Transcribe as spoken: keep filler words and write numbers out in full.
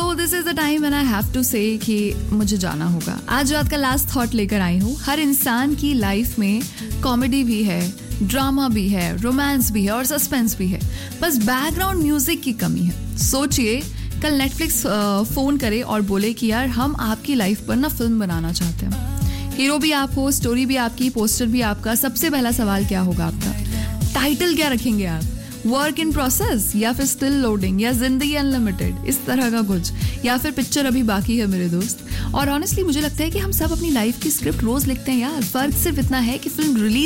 So this is the time when I have to से कि मुझे जाना होगा. आज रात का लास्ट थॉट लेकर आई हूँ. हर इंसान की लाइफ में कॉमेडी भी है, ड्रामा भी है, रोमांस भी है और सस्पेंस भी है. बस बैकग्राउंड म्यूजिक की कमी है. सोचिए कल नेटफ्लिक्स फोन करे और बोले कि यार हम आपकी लाइफ पर ना फिल्म बनाना चाहते हैं. हीरो भी आप हो, स्टोरी भी आपकी, पोस्टर भी आपका. सबसे पहला सवाल क्या होगा आपका? टाइटल क्या रखेंगे आप? वर्क इन प्रोसेस या फिर स्टिल लोडिंग या जिंदगी अनलिमिटेड, इस तरह का कुछ, या फिर पिक्चर अभी बाकी है मेरे दोस्त. और ऑनेस्टली मुझे लगता है कि हम सब अपनी लाइफ की स्क्रिप्ट रोज लिखते हैं यार. फर्क सिर्फ इतना है कि फिल्म रिलीज